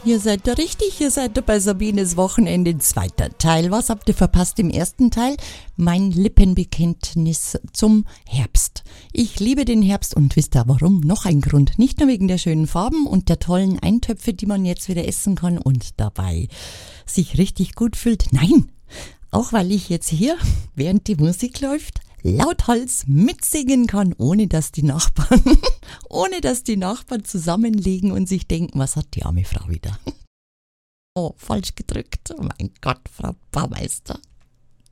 Ihr seid da richtig, ihr seid da bei Sabines Wochenende, zweiter Teil. Was habt ihr verpasst im ersten Teil? Mein Lippenbekenntnis zum Herbst. Ich liebe den Herbst und wisst ihr warum? Noch ein Grund. Nicht nur wegen der schönen Farben und der tollen Eintöpfe, die man jetzt wieder essen kann und dabei sich richtig gut fühlt. Nein, auch weil ich jetzt hier, während die Musik läuft, lauthals mitsingen kann, ohne dass die Nachbarn zusammenlegen und sich denken, was hat die arme Frau wieder? Oh, falsch gedrückt. Oh mein Gott, Frau Baumeister.